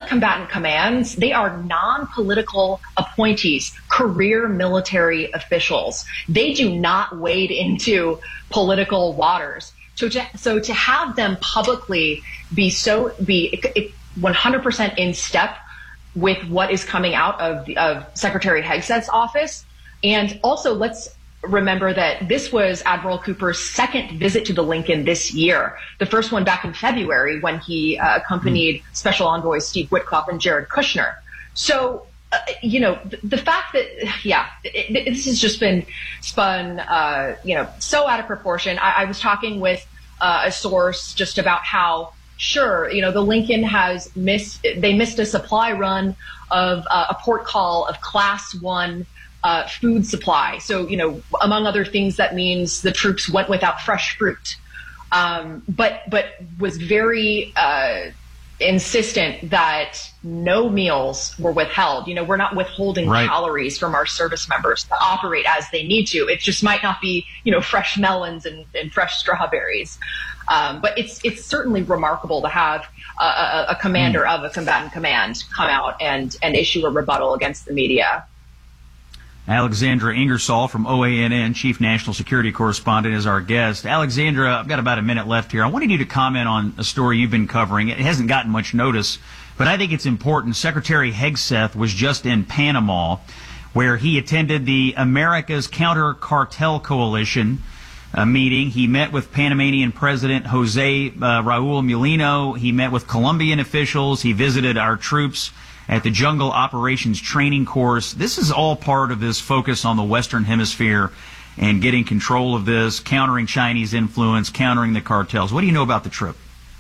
combatant commands, they are non-political appointees, career military officials. They do not wade into political waters. So to have them publicly be 100% in step with what is coming out of Secretary Hegseth's office, and also let's remember that this was Admiral Cooper's second visit to the Lincoln this year. The first one back in February when he accompanied Special Envoys Steve Witkoff and Jared Kushner. So, the fact that, this has just been spun, so out of proportion. I was talking with a source just about how, sure, the Lincoln missed a supply run of a port call of Class 1 food supply. So, among other things, that means the troops went without fresh fruit, but was very insistent that no meals were withheld. We're not withholding calories from our service members to operate as they need to. It just might not be, fresh melons and fresh strawberries. But it's certainly remarkable to have a commander of a combatant command come out and issue a rebuttal against the media. Alexandra Ingersoll from OANN, Chief National Security Correspondent, is our guest. Alexandra, I've got about a minute left here. I wanted you to comment on a story you've been covering. It hasn't gotten much notice, but I think it's important. Secretary Hegseth was just in Panama, where he attended the America's Counter Cartel Coalition meeting. He met with Panamanian President Jose Raul Mulino. He met with Colombian officials. He visited our troops at the Jungle Operations Training Course. This is all part of this focus on the Western Hemisphere and getting control of this, countering Chinese influence, countering the cartels. What do you know about the trip?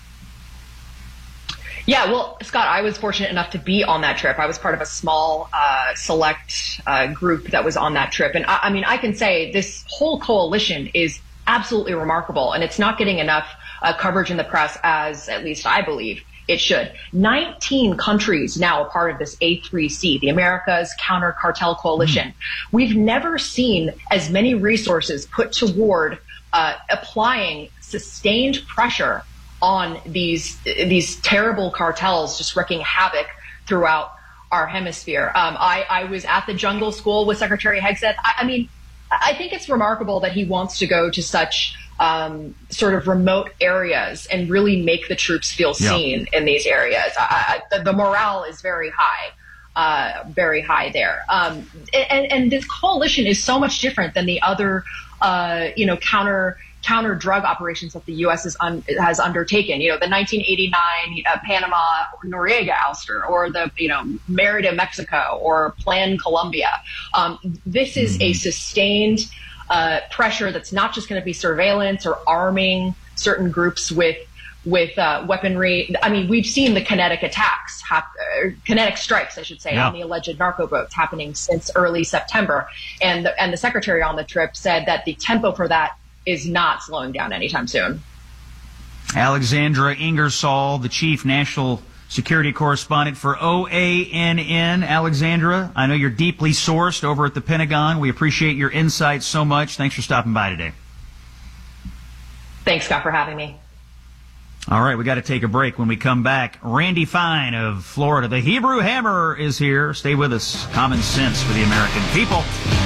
Yeah, well, Scott, I was fortunate enough to be on that trip. I was part of a small, select group that was on that trip. And I can say this whole coalition is absolutely remarkable, and it's not getting enough coverage in the press, as at least I believe it should. 19 countries now a part of this A3C, the America's Counter Cartel Coalition. We've never seen as many resources put toward applying sustained pressure on these terrible cartels just wreaking havoc throughout our hemisphere. I was at the Jungle School with Secretary Hegseth. I think it's remarkable that he wants to go to such sort of remote areas and really make the troops feel seen in these areas. The morale is very high there. And this coalition is so much different than the other, counter drug operations that the U.S. has undertaken. The 1989 Panama Noriega ouster, or the Merida Mexico, or Plan Colombia. This is a sustained pressure that's not just going to be surveillance or arming certain groups with weaponry. We've seen the kinetic attacks, kinetic strikes, I should say, on the alleged narco boats happening since early September. And the secretary on the trip said that the tempo for that is not slowing down anytime soon. Alexandra Ingersoll, the Chief National Security Correspondent for OANN. Alexandra, I know you're deeply sourced over at the Pentagon. We appreciate your insights so much. Thanks for stopping by today. Thanks, Scott, for having me. All right, we got to take a break. When we come back, Randy Fine of Florida, the Hebrew Hammer, is here. Stay with us. Common sense for the American people.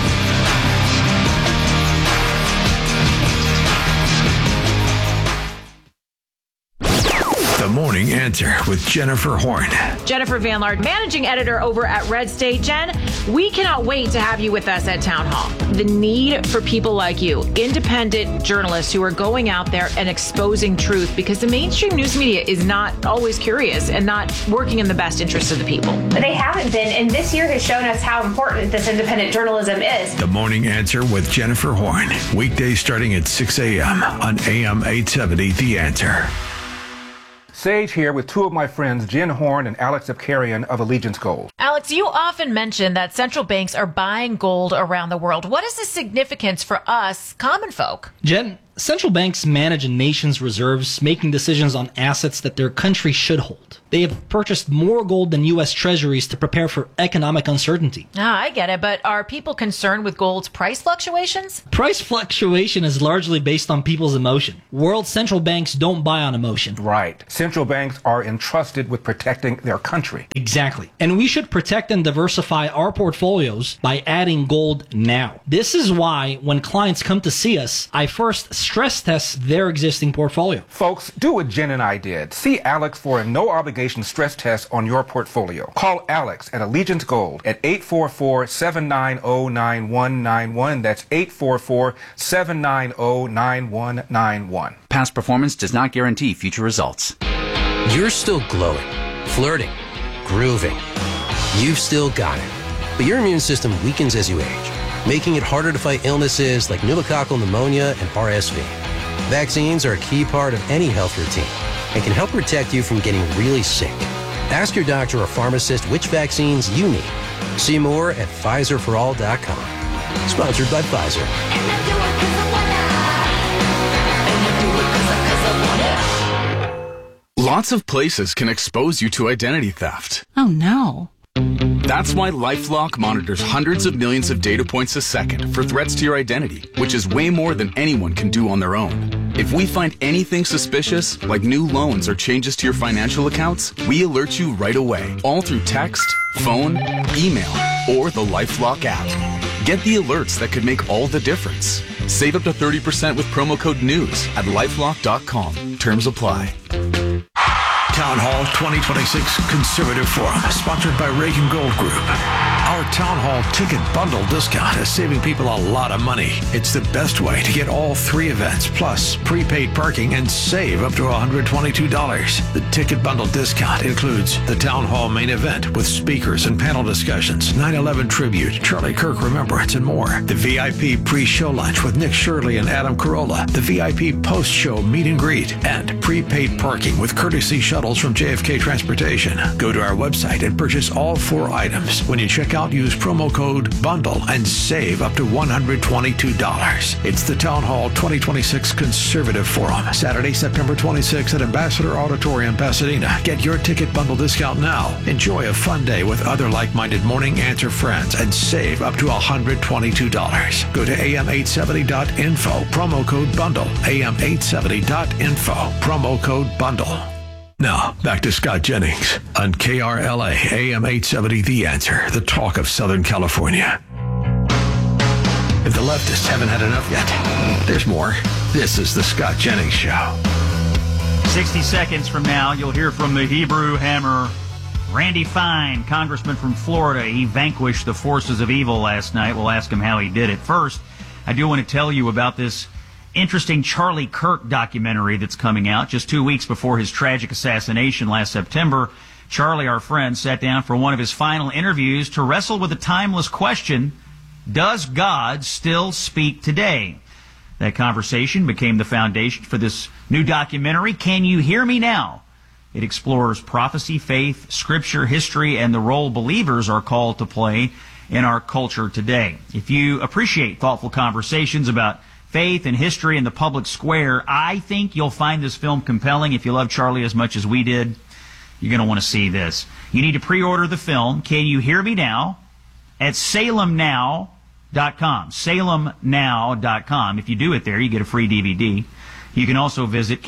The Morning Answer with Jennifer Horn. Jennifer Van Laard, managing editor over at Red State. Jen, we cannot wait to have you with us at Town Hall. The need for people like you, independent journalists who are going out there and exposing truth, because the mainstream news media is not always curious and not working in the best interest of the people. They haven't been, and this year has shown us how important this independent journalism is. The Morning Answer with Jennifer Horn. Weekdays starting at 6 a.m. on AM 870 The Answer. Sage here with two of my friends, Jen Horn and Alex Abkarian of Allegiance Gold. Alex, you often mention that central banks are buying gold around the world. What is the significance for us, common folk? Jen, Central banks manage a nation's reserves, making decisions on assets that their country should hold. They have purchased more gold than U.S. treasuries to prepare for economic uncertainty. I get it, but are people concerned with gold's price fluctuations? Price fluctuation is largely based on people's emotion. World central banks don't buy on emotion. Right. Central banks are entrusted with protecting their country. Exactly. And we should protect and diversify our portfolios by adding gold now. This is why when clients come to see us, I first stress test their existing portfolio. Folks, do what Jen and I did. See Alex for a no-obligation stress test on your portfolio. Call Alex at Allegiance Gold at 844-790-9191. That's 844-790-9191. Past performance does not guarantee future results. You're still glowing, flirting, grooving. You've still got it. But your immune system weakens as you age, making it harder to fight illnesses like pneumococcal pneumonia and RSV. Vaccines are a key part of any health routine and can help protect you from getting really sick. Ask your doctor or pharmacist which vaccines you need. See more at PfizerForAll.com. Sponsored by Pfizer. Lots of places can expose you to identity theft. Oh no. That's why LifeLock monitors hundreds of millions of data points a second for threats to your identity, which is way more than anyone can do on their own. If we find anything suspicious, like new loans or changes to your financial accounts, we alert you right away, all through text, phone, email, or the LifeLock app. Get the alerts that could make all the difference. Save up to 30% with promo code NEWS at LifeLock.com. Terms apply. Town Hall 2026 Conservative Forum, sponsored by Reagan Gold Group. Our Town Hall ticket bundle discount is saving people a lot of money. It's the best way to get all three events, plus prepaid parking, and save up to $122. The ticket bundle discount includes the Town Hall main event with speakers and panel discussions, 9/11 tribute, Charlie Kirk remembrance, and more. The VIP pre-show lunch with Nick Shirley and Adam Carolla, the VIP post-show meet and greet, and prepaid parking with courtesy shuttles from JFK Transportation. Go to our website and purchase all four items. When you check out, use promo code BUNDLE and save up to $122. It's the Town Hall 2026 Conservative Forum, Saturday, September 26th at Ambassador Auditorium, Pasadena. Get your ticket bundle discount now. Enjoy a fun day with other like-minded Morning Answer friends and save up to $122. Go to am870.info, promo code BUNDLE, am870.info, promo code BUNDLE. Now, back to Scott Jennings on KRLA AM 870 The Answer, the talk of Southern California. If the leftists haven't had enough yet, there's more. This is the Scott Jennings Show. 60 seconds from now, you'll hear from the Hebrew Hammer, Randy Fine, congressman from Florida. He vanquished the forces of evil last night. We'll ask him how he did it. First, I do want to tell you about this interesting Charlie Kirk documentary that's coming out just 2 weeks before his tragic assassination last September. Charlie, our friend, sat down for one of his final interviews to wrestle with the timeless question, does God still speak today? That conversation became the foundation for this new documentary, Can You Hear Me Now? It explores prophecy, faith, scripture, history, and the role believers are called to play in our culture today. If you appreciate thoughtful conversations about faith and history in the public square, I think you'll find this film compelling. If you love Charlie as much as we did, you're going to want to see this. You need to pre-order the film, Can You Hear Me Now? At salemnow.com. salemnow.com. If you do it there, you get a free DVD. You can also visit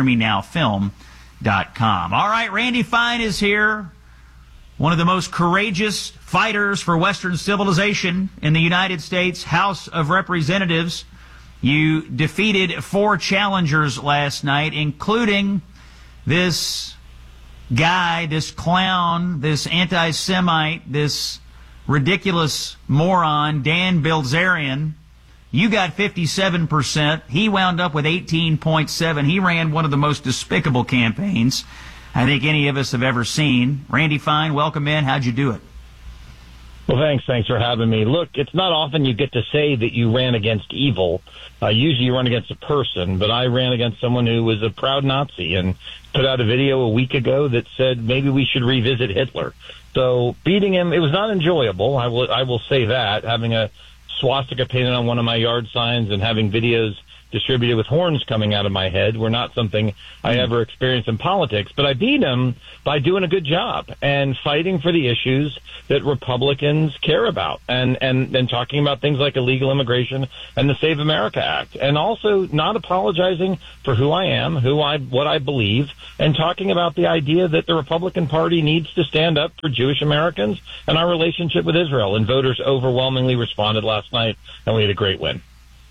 canyouhearmenowfilm.com. All right, Randy Fine is here. One of the most courageous fighters for Western civilization in the United States House of Representatives. You defeated 4 challengers last night, including this guy, this clown, this anti-Semite, this ridiculous moron, Dan Bilzerian. You got 57%. He wound up with 18.7%. He ran one of the most despicable campaigns I think any of us have ever seen. Randy Fine, welcome in. How'd you do it? Well, thanks for having me. Look, it's not often you get to say that you ran against evil. Usually you run against a person, but I ran against someone who was a proud Nazi and put out a video a week ago that said maybe we should revisit Hitler. So beating him, it was not enjoyable. I will say that. Having a swastika painted on one of my yard signs and having videos distributed with horns coming out of my head were not something I ever experienced in politics. But I beat him by doing a good job and fighting for the issues that Republicans care about, and talking about things like illegal immigration and the Save America Act, and also not apologizing for who I am, what I believe, and talking about the idea that the Republican Party needs to stand up for Jewish Americans and our relationship with Israel. And voters overwhelmingly responded last night, and we had a great win.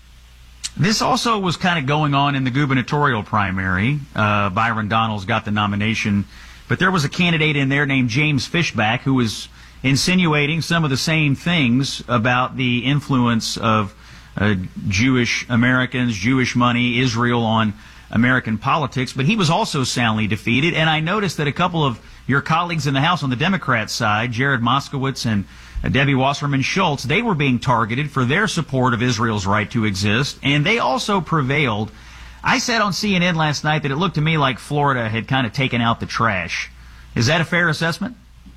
This also was kind of going on in the gubernatorial primary. Byron Donalds got the nomination, but there was a candidate in there named James Fishback who was insinuating some of the same things about the influence of Jewish Americans, Jewish money, Israel on American politics, but he was also soundly defeated. And I noticed that a couple of your colleagues in the House on the Democrat side, Jared Moskowitz and Debbie Wasserman Schultz, they were being targeted for their support of Israel's right to exist, and they also prevailed. I said on CNN last night that it looked to me like Florida had kind of taken out the trash. Is that a fair assessment?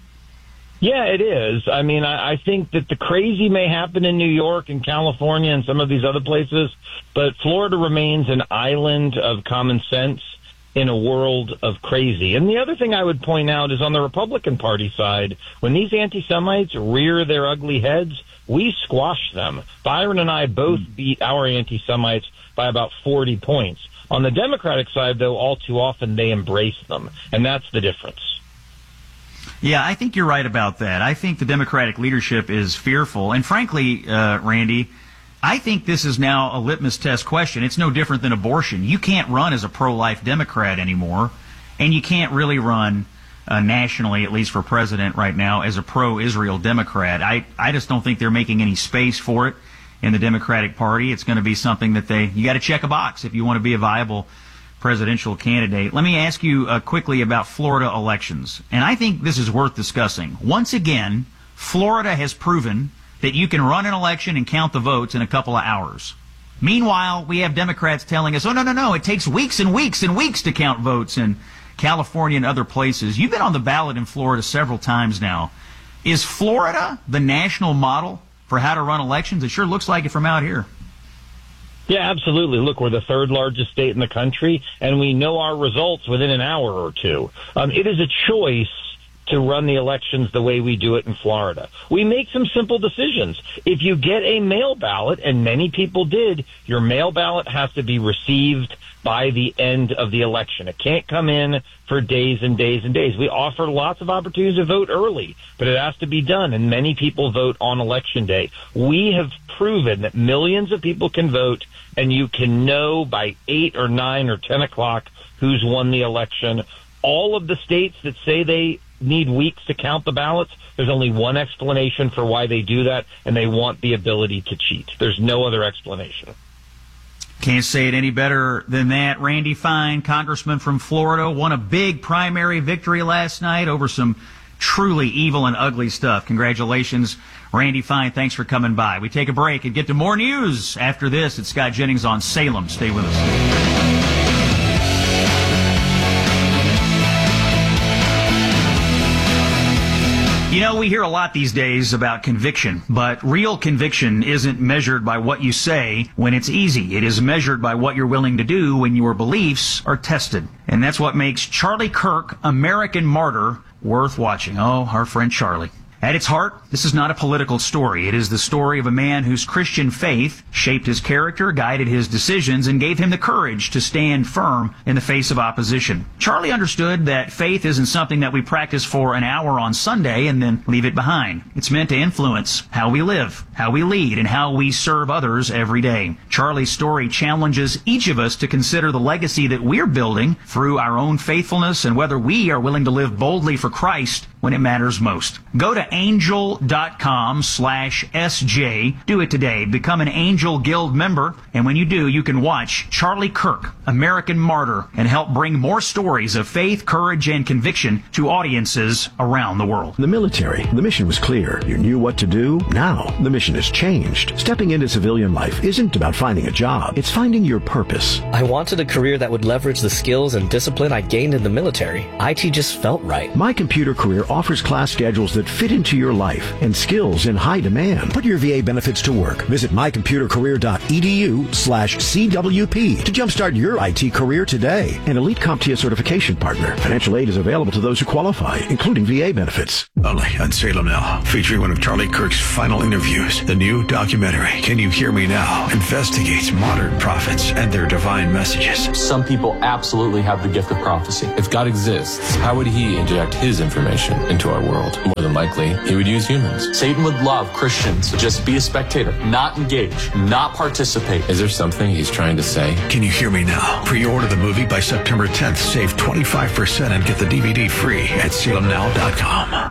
Yeah, it is. I mean, I think that the crazy may happen in New York and California and some of these other places, but Florida remains an island of common sense in a world of crazy. And the other thing I would point out is on the Republican Party side, when these anti-Semites rear their ugly heads, we squash them. Byron and I both beat our anti-Semites by about 40 points. On the Democratic side, though, all too often they embrace them, and that's the difference. Yeah, I think you're right about that. I think the Democratic leadership is fearful. And frankly, Randy, I think this is now a litmus test question. It's no different than abortion. You can't run as a pro-life Democrat anymore, and you can't really run nationally, at least for president right now, as a pro-Israel Democrat. I just don't think they're making any space for it in the Democratic Party. It's going to be something that you got to check a box if you want to be a viable presidential candidate. Let me ask you quickly about Florida elections, and I think this is worth discussing. Once again, Florida has proven that you can run an election and count the votes in a couple of hours. Meanwhile, we have Democrats telling us, oh, no, it takes weeks and weeks and weeks to count votes in California and other places. You've been on the ballot in Florida several times now. Is Florida the national model for how to run elections? It sure looks like it from out here. Yeah, absolutely. Look, we're the third largest state in the country, and we know our results within an hour or two. It is a choice to run the elections the way we do it in Florida. We make some simple decisions. If you get a mail ballot, and many people did, your mail ballot has to be received by the end of the election. It can't come in for days and days and days. We offer lots of opportunities to vote early, but it has to be done, and many people vote on Election Day. We have proven that millions of people can vote, and you can know by 8 or 9 or 10 o'clock who's won the election. All of the states that say they need weeks to count the ballots, there's only one explanation for why they do that, and they want the ability to cheat. There's no other explanation. Can't say it any better than that. Randy Fine, congressman from Florida, won a big primary victory last night over some truly evil and ugly stuff. Congratulations, Randy Fine. Thanks for coming by. We take a break and get to more news after this. It's Scott Jennings on Salem. Stay with us. You know, we hear a lot these days about conviction, but real conviction isn't measured by what you say when it's easy. It is measured by what you're willing to do when your beliefs are tested. And that's what makes Charlie Kirk, American Martyr, worth watching. Oh, our friend Charlie. At its heart, this is not a political story. It is the story of a man whose Christian faith shaped his character, guided his decisions, and gave him the courage to stand firm in the face of opposition. Charlie understood that faith isn't something that we practice for an hour on Sunday and then leave it behind. It's meant to influence how we live, how we lead, and how we serve others every day. Charlie's story challenges each of us to consider the legacy that we're building through our own faithfulness and whether we are willing to live boldly for Christ when it matters most. Go to angel.com/SJ. Do it today. Become an Angel Guild member. And when you do, you can watch Charlie Kirk, American Martyr, and help bring more stories of faith, courage, and conviction to audiences around the world. The military, the mission was clear. You knew what to do. Now, the mission has changed. Stepping into civilian life isn't about finding a job. It's finding your purpose. I wanted a career that would leverage the skills and discipline I gained in the military. IT just felt right. My computer career offers class schedules that fit into your life and skills in high demand. Put your VA benefits to work. Visit mycomputercareer.edu/CWP to jumpstart your IT career today. An Elite CompTIA certification partner. Financial aid is available to those who qualify, including VA benefits. Only on Salem Now, featuring one of Charlie Kirk's final interviews. The new documentary, Can You Hear Me Now?, investigates modern prophets and their divine messages. Some people absolutely have the gift of prophecy. If God exists, how would he inject his information into our world? More than likely, he would use humans. Satan would love Christians to just be a spectator, not engage, not participate. Is there something he's trying to say? Can You Hear Me Now? Pre-order the movie by September 10th. Save 25% and get the DVD free at salemnow.com.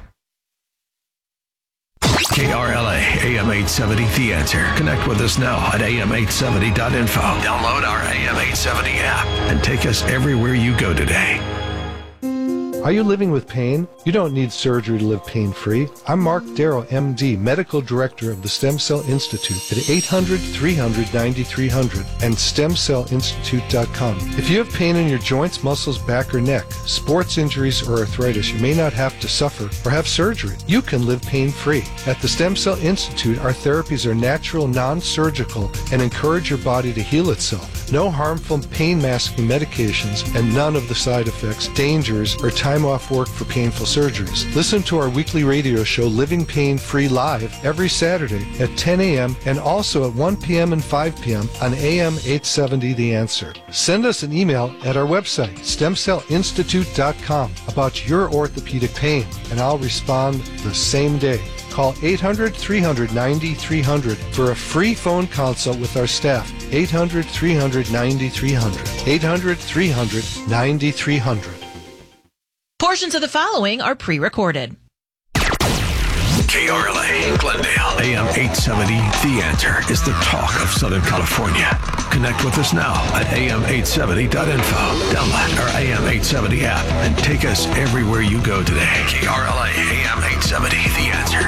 KRLA AM 870 The Answer. Connect with us now at am870.info. Download our AM 870 app and take us everywhere you go today. Are you living with pain? You don't need surgery to live pain-free. I'm Mark Darrow, MD, Medical Director of the Stem Cell Institute at 800-300-9300 and stemcellinstitute.com. If you have pain in your joints, muscles, back, or neck, sports injuries, or arthritis, you may not have to suffer or have surgery. You can live pain-free. At the Stem Cell Institute, our therapies are natural, non-surgical, and encourage your body to heal itself. No harmful pain-masking medications and none of the side effects, dangers, or time off work for painful surgeries. Listen to our weekly radio show, Living Pain Free Live, every Saturday at 10 a.m. and also at 1 p.m. and 5 p.m. on AM 870 The Answer. Send us an email at our website, stemcellinstitute.com, about your orthopedic pain, and I'll respond the same day. Call 800-300-9300 for a free phone consult with our staff. 800-300-9300. 800-300-9300. Portions of the following are pre-recorded. KRLA, Glendale, AM 870, The Answer is the talk of Southern California. Connect with us now at am870.info. Download our AM 870 app and take us everywhere you go today. KRLA, AM 870, The Answer.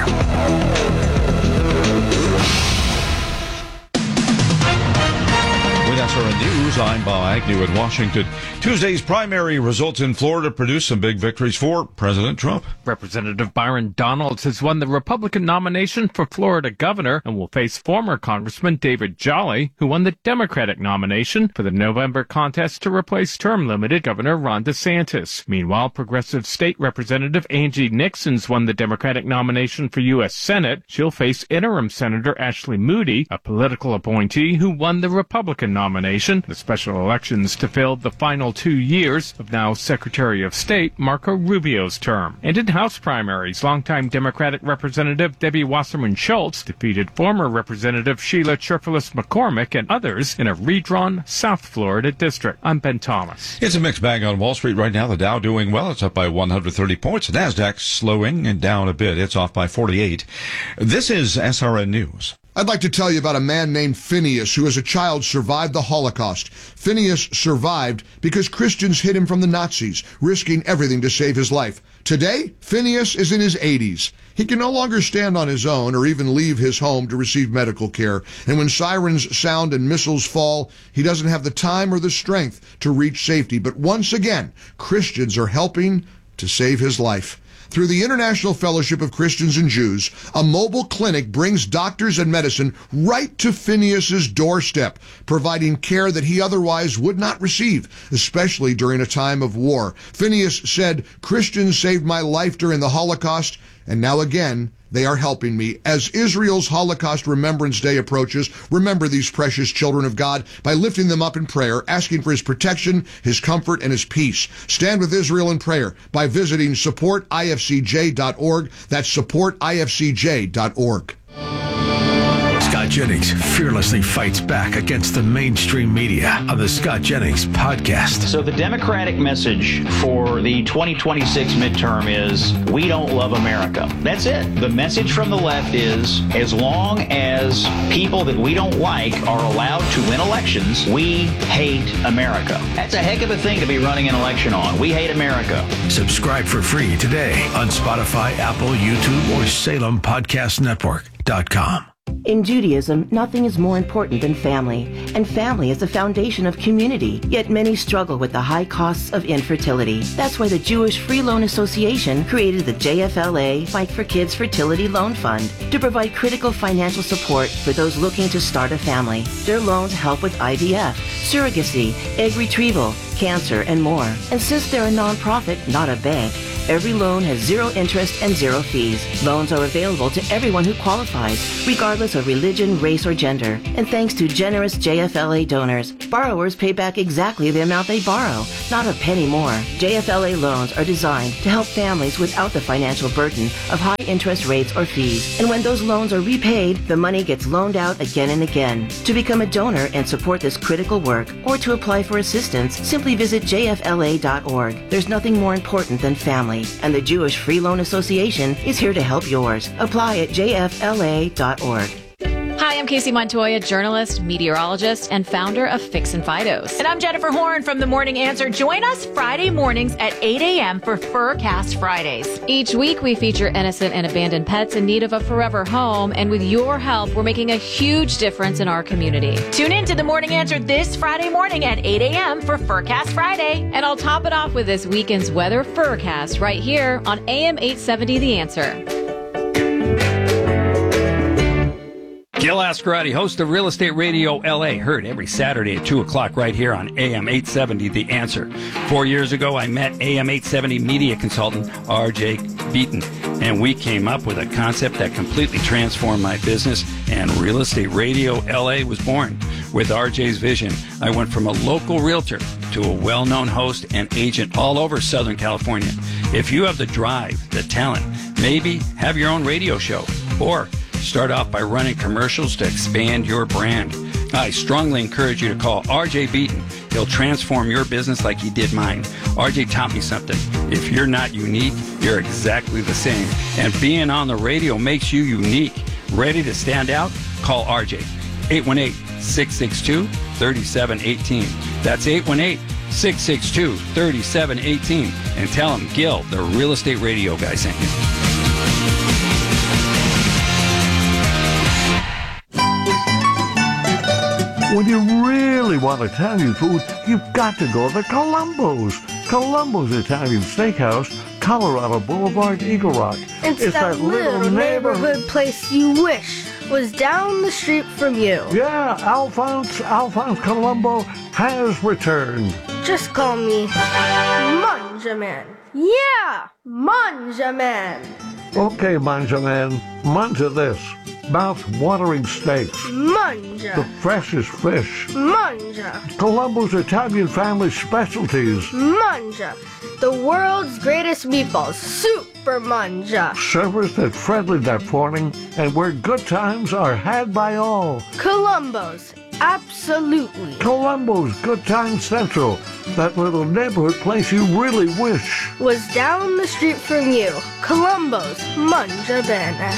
With SRN News, I'm Bob Agnew in Washington. Tuesday's primary results in Florida produced some big victories for President Trump. Representative Byron Donalds has won the Republican nomination for Florida governor and will face former Congressman David Jolly, who won the Democratic nomination for the November contest to replace term-limited Governor Ron DeSantis. Meanwhile, progressive state representative Angie Nixon's won the Democratic nomination for U.S. Senate. She'll face interim Senator Ashley Moody, a political appointee who won the Republican nomination. The special elections to fill the final 2 years of now Secretary of State Marco Rubio's term. And in House primaries, longtime Democratic Representative Debbie Wasserman Schultz defeated former Representative Sheila Cherfilus McCormick and others in a redrawn South Florida district. I'm Ben Thomas. It's a mixed bag on Wall Street right now. The Dow doing well. It's up by 130 points. The NASDAQ slowing and down a bit. It's off by 48. This is SRN News. I'd like to tell you about a man named Phineas who as a child survived the Holocaust. Phineas survived because Christians hid him from the Nazis, risking everything to save his life. Today, Phineas is in his 80s. He can no longer stand on his own or even leave his home to receive medical care. And when sirens sound and missiles fall, he doesn't have the time or the strength to reach safety. But once again, Christians are helping to save his life. Through the International Fellowship of Christians and Jews, a mobile clinic brings doctors and medicine right to Phineas's doorstep, providing care that he otherwise would not receive, especially during a time of war. Phineas said, "Christians saved my life during the Holocaust, and now again, they are helping me." As Israel's Holocaust Remembrance Day approaches, remember these precious children of God by lifting them up in prayer, asking for his protection, his comfort, and his peace. Stand with Israel in prayer by visiting supportifcj.org. That's supportifcj.org. Scott Jennings fearlessly fights back against the mainstream media on the Scott Jennings podcast. So the Democratic message for the 2026 midterm is, we don't love America. That's it. The message from the left is, as long as people that we don't like are allowed to win elections, we hate America. That's a heck of a thing to be running an election on. We hate America. Subscribe for free today on Spotify, Apple, YouTube, or SalemPodcastNetwork.com. In Judaism, nothing is more important than family, and family is the foundation of community, yet many struggle with the high costs of infertility. That's why the Jewish Free Loan Association created the JFLA Fight for Kids Fertility Loan Fund to provide critical financial support for those looking to start a family. Their loans help with IVF, surrogacy, egg retrieval, cancer, and more. And since they're a nonprofit, not a bank, every loan has 0 interest and 0 fees. Loans are available to everyone who qualifies, regardless of religion, race, or gender. And thanks to generous JFLA donors, borrowers pay back exactly the amount they borrow, not a penny more. JFLA loans are designed to help families without the financial burden of high interest rates or fees. And when those loans are repaid, the money gets loaned out again and again. To become a donor and support this critical work, or to apply for assistance, simply visit jfla.org. There's nothing more important than family, and the Jewish Free Loan Association is here to help yours. Apply at jfla.org. Hi, I'm Casey Montoya, journalist, meteorologist, and founder of Fix and Fidos. And I'm Jennifer Horn from The Morning Answer. Join us Friday mornings at 8 a.m. for Furcast Fridays. Each week, we feature innocent and abandoned pets in need of a forever home. And with your help, we're making a huge difference in our community. Tune in to The Morning Answer this Friday morning at 8 a.m. for Furcast Friday. And I'll top it off with this weekend's weather Furcast right here on AM 870 The Answer. Gil Ascarati, host of Real Estate Radio LA, heard every Saturday at 2 o'clock right here on AM 870, The Answer. 4 years ago, I met AM 870 media consultant RJ Beaton, and we came up with a concept that completely transformed my business, and Real Estate Radio LA was born. With RJ's vision, I went from a local realtor to a well-known host and agent all over Southern California. If you have the drive, the talent, maybe have your own radio show, or start off by running commercials to expand your brand, I strongly encourage you to call RJ Beaton. He'll transform your business like he did mine. RJ taught me something. If you're not unique, you're exactly the same. And being on the radio makes you unique. Ready to stand out? Call RJ. 818-662-3718. That's 818-662-3718. And tell him Gil, the Real Estate Radio guy, sent you. When you really want Italian food, you've got to go to Columbo's. Columbo's Italian Steakhouse, Colorado Boulevard, Eagle Rock. It's that little neighborhood place you wish was down the street from you. Yeah, Alphonse Columbo has returned. Just call me Manja Man. Yeah, Manja Man. Okay, Manja Man, manja this. Mouth-watering steaks. Manja. The freshest fish. Manja. Columbo's Italian family specialties. Manja. The world's greatest meatballs. Super Manja. Servers that friendly that morning, and where good times are had by all. Columbo's. Absolutely. Columbo's Good Time Central. That little neighborhood place you really wish was down the street from you. Columbo's Manja Bene.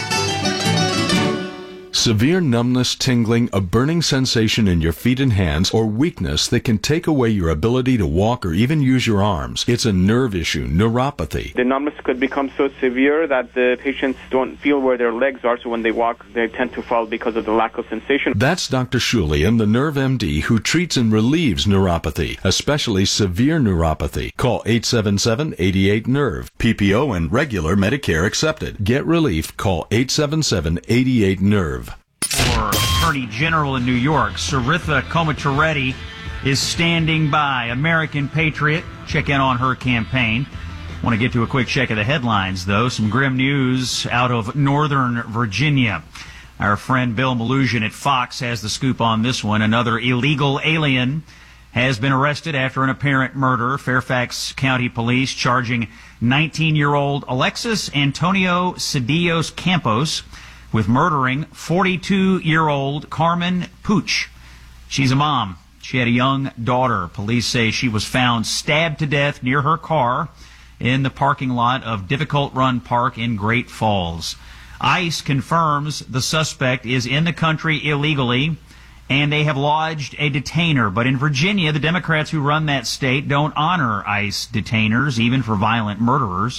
Severe numbness, tingling, a burning sensation in your feet and hands, or weakness that can take away your ability to walk or even use your arms. It's a nerve issue, neuropathy. The numbness could become so severe that the patients don't feel where their legs are, so when they walk, they tend to fall because of the lack of sensation. That's Dr. Shulian, the Nerve MD, who treats and relieves neuropathy, especially severe neuropathy. Call 877-88-NERVE. PPO and regular Medicare accepted. Get relief. Call 877-88-NERVE. For Attorney General in New York, Saritha Komatareddy is standing by. American Patriot. Check in on her campaign. Want to get to a quick check of the headlines, though. Some grim news out of Northern Virginia. Our friend Bill Malugin at Fox has the scoop on this one. Another illegal alien has been arrested after an apparent murder. Fairfax County Police charging 19-year-old Alexis Antonio Cedillos Campos with murdering 42-year-old Carmen Puch. She's a mom. She had a young daughter. Police say she was found stabbed to death near her car in the parking lot of Difficult Run Park in Great Falls. ICE confirms the suspect is in the country illegally, and they have lodged a detainer. But in Virginia, the Democrats who run that state don't honor ICE detainers, even for violent murderers.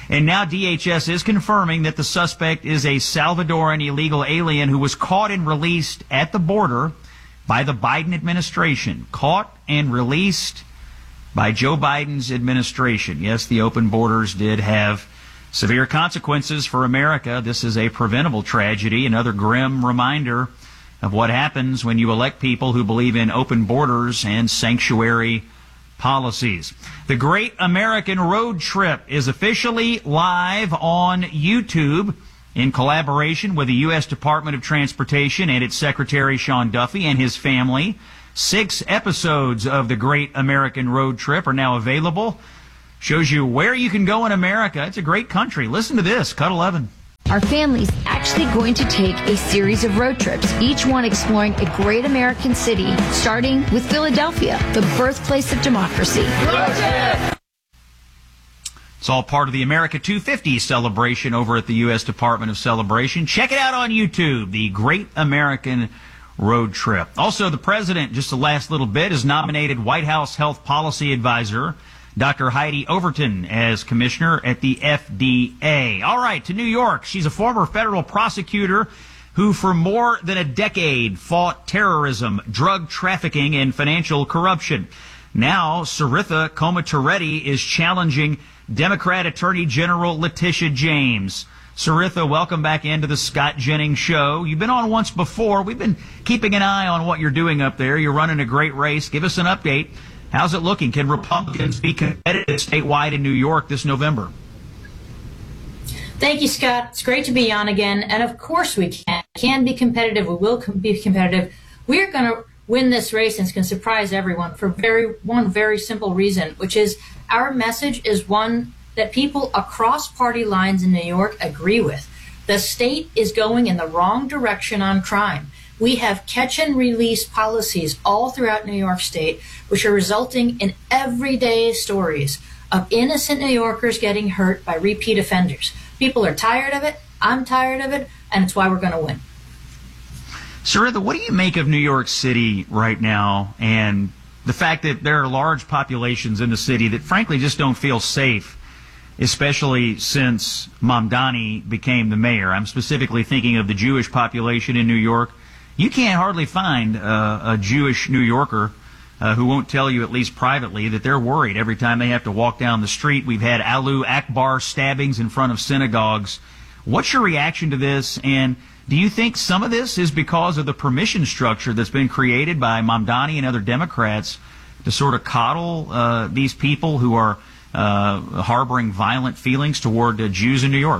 And now DHS is confirming that the suspect is a Salvadoran illegal alien who was caught and released at the border by the Biden administration. Caught and released by Joe Biden's administration. Yes, the open borders did have severe consequences for America. This is a preventable tragedy, another grim reminder of what happens when you elect people who believe in open borders and sanctuary policies. The Great American Road Trip is officially live on YouTube in collaboration with the U.S. Department of Transportation and its Secretary Sean Duffy and his family. 6 episodes of the Great American Road Trip are now available. Shows you where you can go in America. It's a great country. Listen to this, Cut 11. Our family's actually going to take a series of road trips, each one exploring a great American city, starting with Philadelphia, the birthplace of democracy. It's all part of the America 250 celebration over at the U.S. Department of Celebration. Check it out on YouTube, the Great American Road Trip. Also, the president, just the last little bit, has nominated White House Health Policy Advisor Dr. Heidi Overton as commissioner at the FDA. All right, to New York. She's a former federal prosecutor who for more than a decade fought terrorism, drug trafficking, and financial corruption. Now, Saritha Komatireddy is challenging Democrat Attorney General Letitia James. Saritha, welcome back into the Scott Jennings Show. You've been on once before. We've been keeping an eye on what you're doing up there. You're running a great race. Give us an update. How's it looking? Can Republicans be competitive statewide in New York this November? Thank you, Scott. It's great to be on again. And of course we can be competitive. We will be competitive. We're going to win this race, and it's going to surprise everyone for one very simple reason, which is our message is one that people across party lines in New York agree with. The state is going in the wrong direction on crime. We have catch and release policies all throughout New York State, which are resulting in everyday stories of innocent New Yorkers getting hurt by repeat offenders. People are tired of it. I'm tired of it. And it's why we're going to win. Saritha, what do you make of New York City right now and the fact that there are large populations in the city that frankly just don't feel safe, especially since Mamdani became the mayor? I'm specifically thinking of the Jewish population in New York. You can't hardly find a Jewish New Yorker who won't tell you, at least privately, that they're worried every time they have to walk down the street. We've had Alu Akbar stabbings in front of synagogues. What's your reaction to this? And do you think some of this is because of the permission structure that's been created by Mamdani and other Democrats to sort of coddle these people who are harboring violent feelings toward Jews in New York?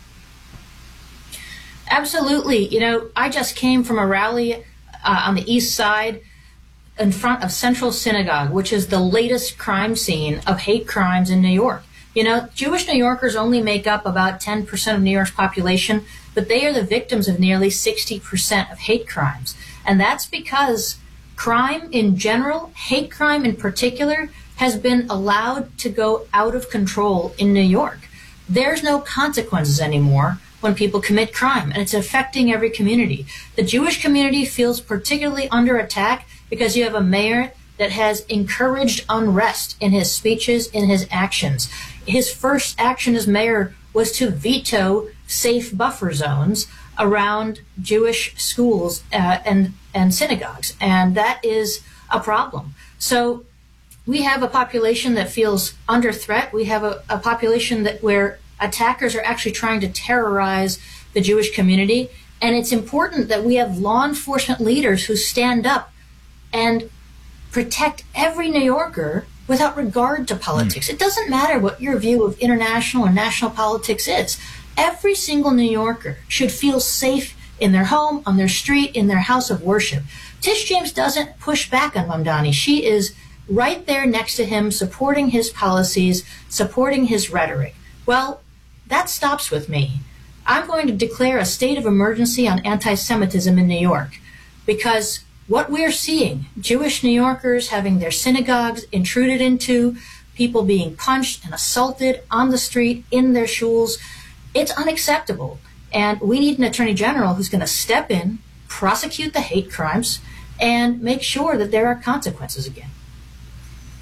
Absolutely. You know, I just came from a rally on the east side in front of Central Synagogue, which is the latest crime scene of hate crimes in New York. You know, Jewish New Yorkers only make up about 10% of New York's population, but they are the victims of nearly 60% of hate crimes. And that's because crime in general, hate crime in particular, has been allowed to go out of control in New York. There's no consequences anymore when people commit crime, and it's affecting every community. The Jewish community feels particularly under attack because you have a mayor that has encouraged unrest in his speeches, in his actions. His first action as mayor was to veto safe buffer zones around Jewish schools and synagogues, and that is a problem. So we have a population that feels under threat. We have a population where attackers are actually trying to terrorize the Jewish community. And it's important that we have law enforcement leaders who stand up and protect every New Yorker without regard to politics. It doesn't matter what your view of international or national politics is. Every single New Yorker should feel safe in their home, on their street, in their house of worship. Tish James doesn't push back on Mamdani. She is right there next to him, supporting his policies, supporting his rhetoric. Well, that stops with me. I'm going to declare a state of emergency on anti-Semitism in New York because what we're seeing, Jewish New Yorkers having their synagogues intruded into, people being punched and assaulted on the street, in their shuls, it's unacceptable. And we need an attorney general who's going to step in, prosecute the hate crimes, and make sure that there are consequences again.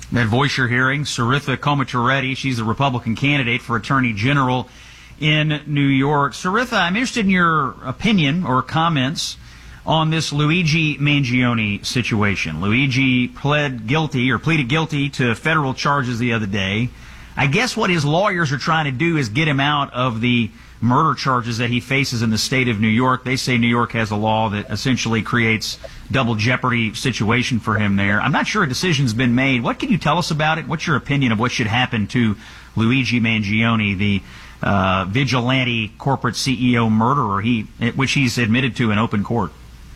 That voice you're hearing, Saritha Komatureddy, she's the Republican candidate for Attorney General in New York. Saritha, I'm interested in your opinion or comments on this Luigi Mangione situation. Luigi pleaded guilty to federal charges the other day. I guess what his lawyers are trying to do is get him out of the murder charges that he faces in the state of New York. They say New York has a law that essentially creates double jeopardy situation for him there. I'm not sure a decision's been made. What can you tell us about it? What's your opinion of what should happen to Luigi Mangione, the vigilante corporate CEO murderer, which he's admitted to in open court?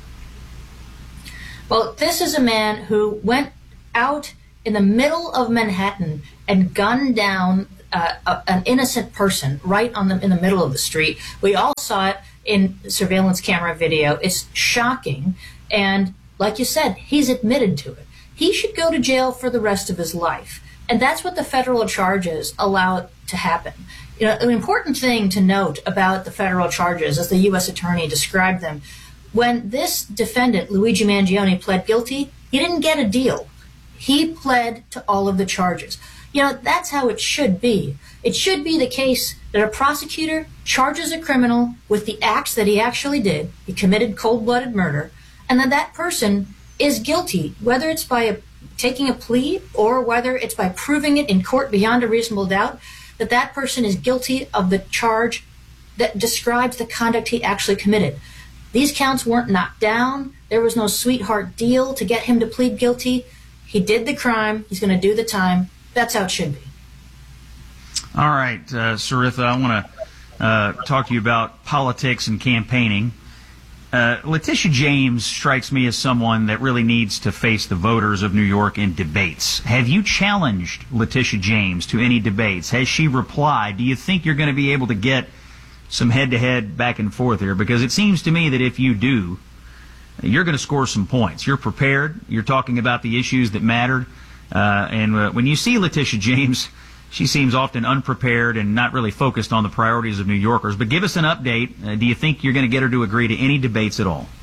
Well, this is a man who went out in the middle of Manhattan and gunned down an innocent person right in the middle of the street. We all saw it in surveillance camera video. It's shocking. And like you said, he's admitted to it. He should go to jail for the rest of his life. And that's what the federal charges allow to happen. You know, an important thing to note about the federal charges, as the U.S. Attorney described them, when this defendant, Luigi Mangione, pled guilty, he didn't get a deal. He pled to all of the charges. You know, that's how it should be. It should be the case that a prosecutor charges a criminal with the acts that he actually did, he committed cold-blooded murder, and then that person is guilty, whether it's by taking a plea or whether it's by proving it in court beyond a reasonable doubt, that person is guilty of the charge that describes the conduct he actually committed. These counts weren't knocked down. There was no sweetheart deal to get him to plead guilty. He did the crime. He's going to do the time. That's how it should be. All right, Saritha, I want to talk to you about politics and campaigning. Letitia James strikes me as someone that really needs to face the voters of New York in debates. Have you challenged Letitia James to any debates? Has she replied? Do you think you're going to be able to get some head-to-head back and forth here? Because it seems to me that if you do, you're going to score some points. You're prepared. You're talking about the issues that mattered. And when you see Letitia James, she seems often unprepared and not really focused on the priorities of New Yorkers. But give us an update. Do you think you're going to get her to agree to any debates at all?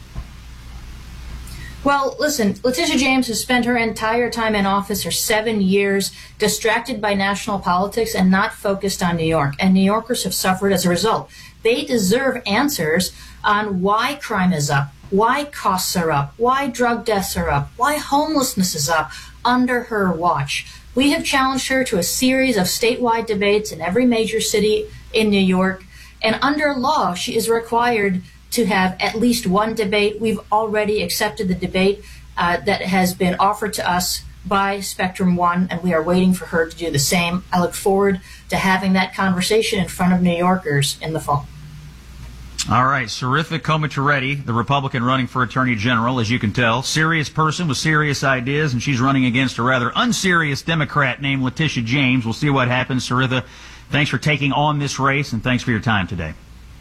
Well, listen, Letitia James has spent her entire time in office, her 7 years, distracted by national politics and not focused on New York. And New Yorkers have suffered as a result. They deserve answers on why crime is up, why costs are up, why drug deaths are up, why homelessness is up under her watch. We have challenged her to a series of statewide debates in every major city in New York. And under law, she is required to have at least one debate. We've already accepted the debate that has been offered to us by Spectrum One, and we are waiting for her to do the same. I look forward to having that conversation in front of New Yorkers in the fall. All right, Saritha Komatureddy, the Republican running for Attorney General, as you can tell, serious person with serious ideas, and she's running against a rather unserious Democrat named Letitia James. We'll see what happens. Saritha, thanks for taking on this race, and thanks for your time today.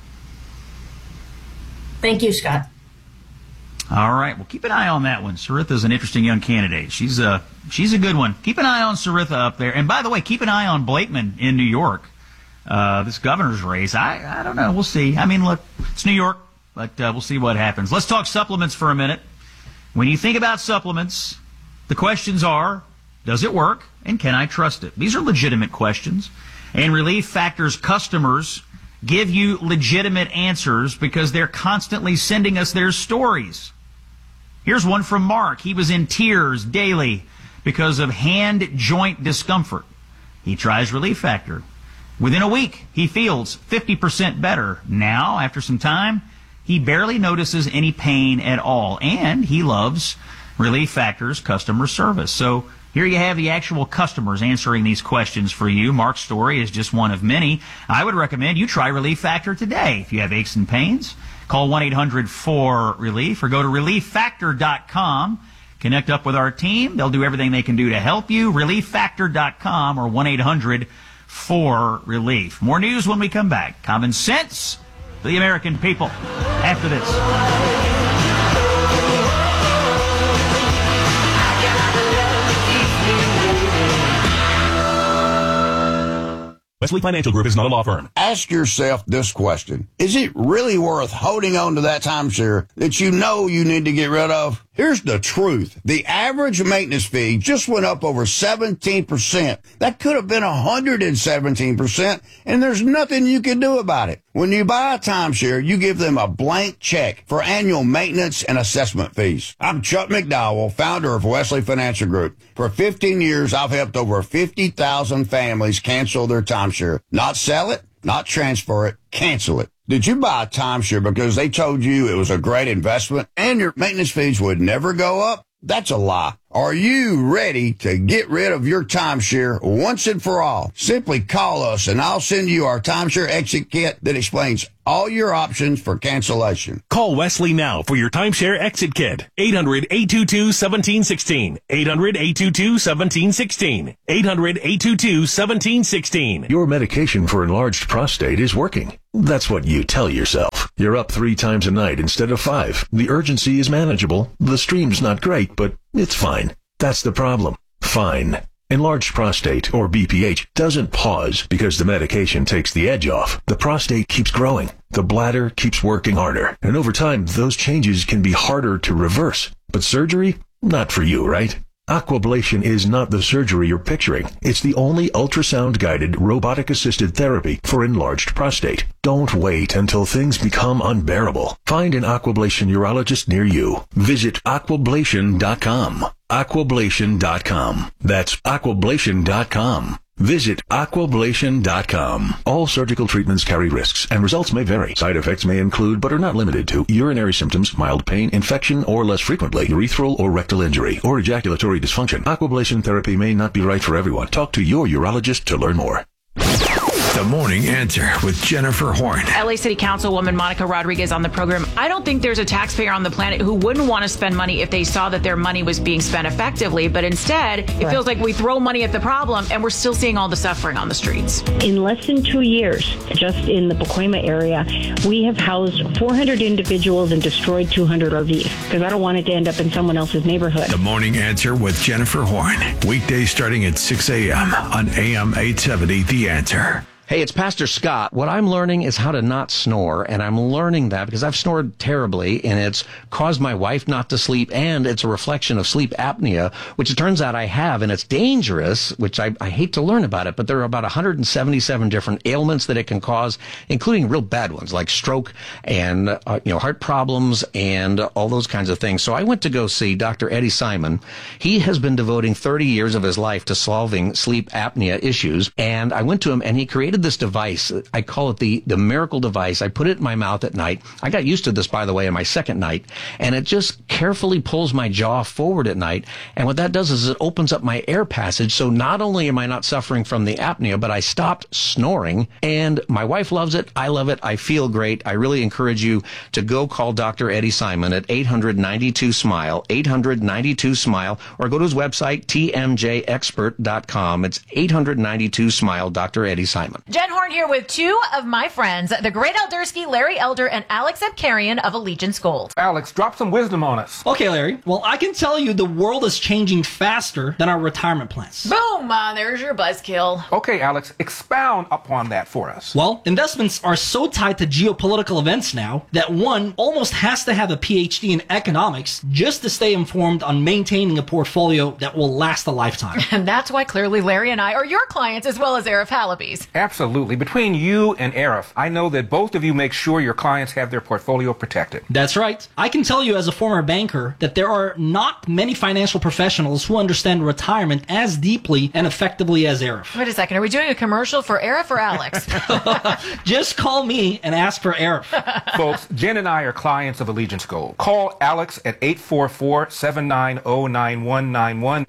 Thank you, Scott. All right, well, keep an eye on that one. Saritha's an interesting young candidate. She's a good one. Keep an eye on Saritha up there. And by the way, keep an eye on Blakeman in New York. This governor's race, I don't know. We'll see. I mean, look, it's New York, but we'll see what happens. Let's talk supplements for a minute. When you think about supplements, the questions are, does it work, and can I trust it? These are legitimate questions. And Relief Factor's customers give you legitimate answers because they're constantly sending us their stories. Here's one from Mark. He was in tears daily because of hand joint discomfort. He tries Relief Factor. Within a week, he feels 50% better. Now, after some time, he barely notices any pain at all. And he loves Relief Factor's customer service. So here you have the actual customers answering these questions for you. Mark's story is just one of many. I would recommend you try Relief Factor today. If you have aches and pains, call 1-800-4RELIEF or go to ReliefFactor.com. Connect up with our team. They'll do everything they can do to help you. ReliefFactor.com or 1-800-4RELIEF. More news when we come back. Common sense for the American people after this. Wesley Financial Group is not a law firm. Ask yourself this question. Is it really worth holding on to that timeshare that you know you need to get rid of? Here's the truth. The average maintenance fee just went up over 17%. That could have been 117%, and there's nothing you can do about it. When you buy a timeshare, you give them a blank check for annual maintenance and assessment fees. I'm Chuck McDowell, founder of Wesley Financial Group. For 15 years, I've helped over 50,000 families cancel their timeshare. Not sell it, not transfer it, cancel it. Did you buy a timeshare because they told you it was a great investment and your maintenance fees would never go up? That's a lie. Are you ready to get rid of your timeshare once and for all? Simply call us and I'll send you our timeshare exit kit that explains all your options for cancellation. Call Wesley now for your timeshare exit kit. 800-822-1716. 800-822-1716. 800-822-1716. Your medication for enlarged prostate is working. That's what you tell yourself. You're up 3 times a night instead of 5. The urgency is manageable. The stream's not great, but it's fine. That's the problem. Fine. Enlarged prostate, or BPH, doesn't pause because the medication takes the edge off. The prostate keeps growing. The bladder keeps working harder. And over time, those changes can be harder to reverse. But surgery? Not for you, right? Aquablation is not the surgery you're picturing. It's the only ultrasound-guided, robotic-assisted therapy for enlarged prostate. Don't wait until things become unbearable. Find an Aquablation urologist near you. Visit aquablation.com. Aquablation.com. That's aquablation.com. Visit aquablation.com. All surgical treatments carry risks, and results may vary. Side effects may include, but are not limited to, urinary symptoms, mild pain, infection, or less frequently, urethral or rectal injury, or ejaculatory dysfunction. Aquablation therapy may not be right for everyone. Talk to your urologist to learn more. The Morning Answer with Jennifer Horn. LA City Councilwoman Monica Rodriguez on the program. I don't think there's a taxpayer on the planet who wouldn't want to spend money if they saw that their money was being spent effectively. But instead, it feels like we throw money at the problem and we're still seeing all the suffering on the streets. In less than 2 years, just in the Pacoima area, we have housed 400 individuals and destroyed 200 RVs because I don't want it to end up in someone else's neighborhood. The Morning Answer with Jennifer Horn. Weekdays starting at 6 a.m. on AM 870 The Answer. Hey, it's Pastor Scott. What I'm learning is how to not snore, and I'm learning that because I've snored terribly, and it's caused my wife not to sleep, and it's a reflection of sleep apnea, which it turns out I have, and it's dangerous, which I hate to learn about it, but there are about 177 different ailments that it can cause, including real bad ones like stroke and heart problems and all those kinds of things. So I went to go see Dr. Eddie Simon. He has been devoting 30 years of his life to solving sleep apnea issues, and I went to him, and he created this device. I call it the miracle device. I put it in my mouth at night. I got used to this, by the way, in my second night, and it just carefully pulls my jaw forward at night. And what that does is it opens up my air passage. So not only am I not suffering from the apnea, but I stopped snoring, and my wife loves it. I love it. I feel great. I really encourage you to go call Dr. Eddie Simon at 800-92-SMILE, 800-92-SMILE, or go to his website, tmjexpert.com. It's 800-92-SMILE, Dr. Eddie Simon. Jen Horn here with two of my friends, the great Eldersky, Larry Elder, and Alex Abkarian of Allegiance Gold. Alex, drop some wisdom on us. Okay, Larry. Well, I can tell you the world is changing faster than our retirement plans. Boom! There's your buzzkill. Okay, Alex, expound upon that for us. Well, investments are so tied to geopolitical events now that one almost has to have a PhD in economics just to stay informed on maintaining a portfolio that will last a lifetime. And that's why clearly Larry and I are your clients as well as Arif Halaby's. Absolutely. Between you and Arif, I know that both of you make sure your clients have their portfolio protected. That's right. I can tell you as a former banker that there are not many financial professionals who understand retirement as deeply and effectively as Arif. Wait a second. Are we doing a commercial for Arif or Alex? Just call me and ask for Arif. Folks, Jen and I are clients of Allegiance Gold. Call Alex at 844-790-9191,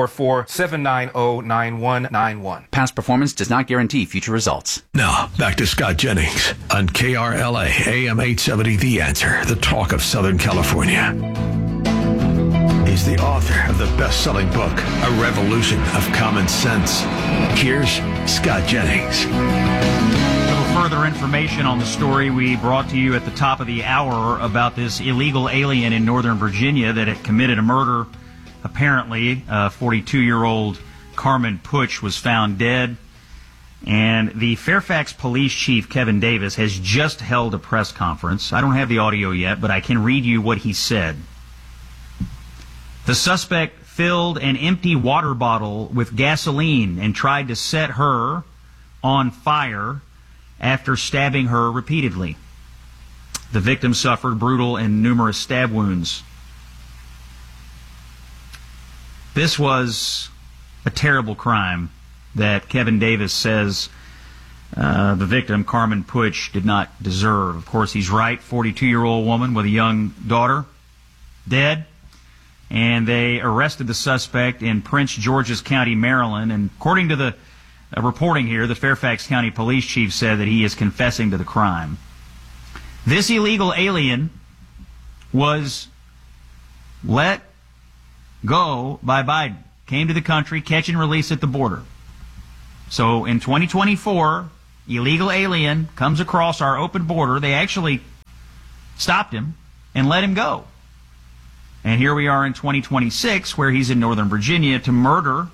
844-790-9191. Past performance does not guarantee future results. Now, back to Scott Jennings on KRLA, AM 870 The Answer, the talk of Southern California. He's the author of the best-selling book, A Revolution of Common Sense. Here's Scott Jennings. A little further information on the story we brought to you at the top of the hour about this illegal alien in Northern Virginia that had committed a murder. Apparently, 42-year-old Carmen Puch was found dead. And the Fairfax Police Chief, Kevin Davis, has just held a press conference. I don't have the audio yet, but I can read you what he said. The suspect filled an empty water bottle with gasoline and tried to set her on fire after stabbing her repeatedly. The victim suffered brutal and numerous stab wounds. This was a terrible crime that Kevin Davis says the victim, Carmen Puch, did not deserve. Of course, he's right. 42-year-old woman with a young daughter, dead. And they arrested the suspect in Prince George's County, Maryland. And according to the reporting here, the Fairfax County Police Chief said that he is confessing to the crime. This illegal alien was let go by Biden. Came to the country, catch and release at the border. So in 2024, illegal alien comes across our open border. They actually stopped him and let him go. And here we are in 2026, where he's in Northern Virginia to murder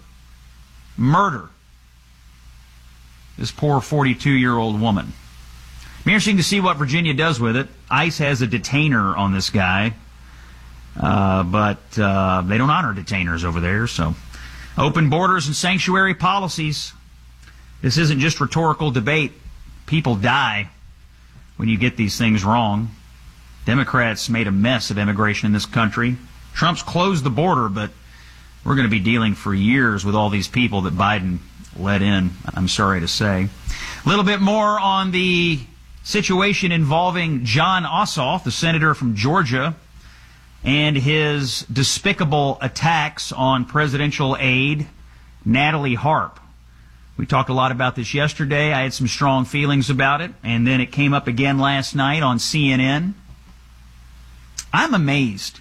this poor 42-year-old woman. Be interesting to see what Virginia does with it. ICE has a detainer on this guy, but they don't honor detainers over there. So, open borders and sanctuary policies. This isn't just rhetorical debate. People die when you get these things wrong. Democrats made a mess of immigration in this country. Trump's closed the border, but we're going to be dealing for years with all these people that Biden let in, I'm sorry to say. A little bit more on the situation involving Jon Ossoff, the senator from Georgia, and his despicable attacks on presidential aide Natalie Harp. We talked a lot about this yesterday. I had some strong feelings about it, and then it came up again last night on CNN. I'm amazed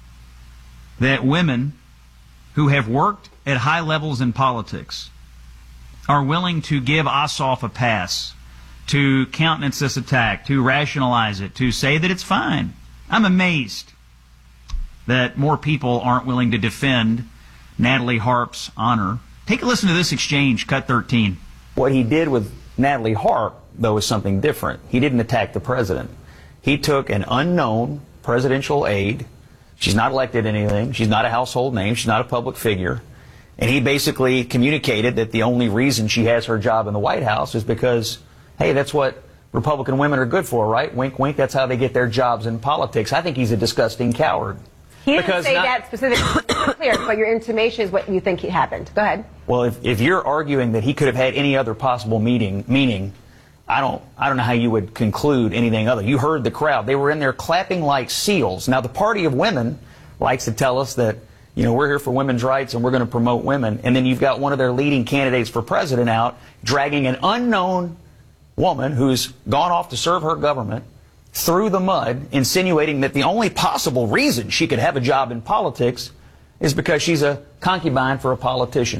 that women who have worked at high levels in politics are willing to give Ossoff a pass, to countenance this attack, to rationalize it, to say that it's fine. I'm amazed that more people aren't willing to defend Natalie Harp's honor. Take a listen to this exchange, cut 13. What he did with Natalie Harp, though, is something different. He didn't attack the president. He took an unknown presidential aide. She's not elected anything. She's not a household name. She's not a public figure. And he basically communicated that the only reason she has her job in the White House is because, hey, that's what Republican women are good for, right? Wink, wink. That's how they get their jobs in politics. I think he's a disgusting coward. He didn't say that specifically. Clear, but your intimation is what you think happened. Go ahead. Well, if you're arguing that he could have had any other possible meaning, I don't know how you would conclude anything other. You heard the crowd. They were in there clapping like seals. Now, the Party of Women likes to tell us that, you know, we're here for women's rights and we're going to promote women. And then you've got one of their leading candidates for president out dragging an unknown woman who's gone off to serve her government through the mud, insinuating that the only possible reason she could have a job in politics is because she's a concubine for a politician.